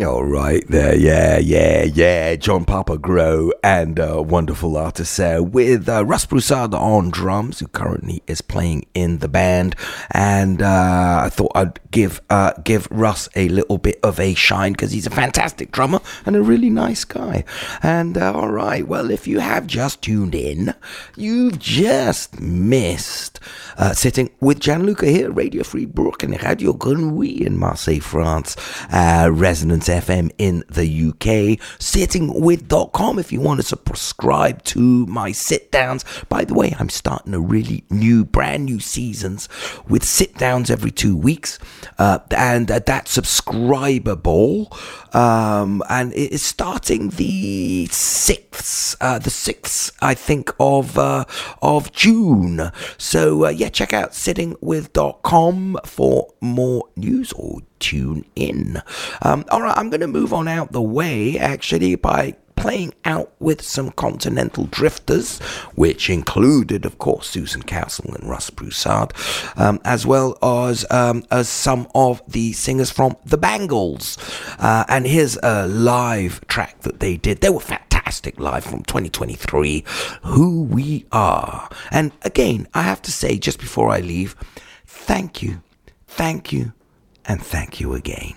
All right there, yeah. John Papa Grow and wonderful artist with Russ Broussard on drums, who currently is playing in the band. And I thought I'd give Russ a little bit of a shine because he's a fantastic drummer and a really nice guy. And all right, well, if you have just tuned in, you've just missed Sitting with Gianluca here, Radio Free Bourg and Radio Grenouille in Marseille, France, Resonance FM in the UK, sittingwith.com if you want to subscribe to my sit downs. By the way, I'm starting a really brand new seasons with sit downs every 2 weeks, and that subscriber ball, and it is starting the 6th, I think, of June. So yeah, check out sittingwith.com for more news or tune in. All right, I'm going to move on out the way actually by playing out with some Continental Drifters, which included, of course, Susan Castle and Russ Broussard, as well as some of the singers from the Bangles. And here's a live track that they did. They were fantastic live from 2023, Who We Are. And again, I have to say, just before I leave, thank you, and thank you again.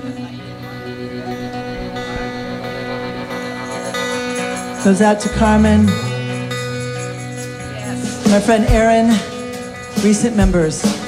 Goes out to Carmen, my friend Aaron, recent members.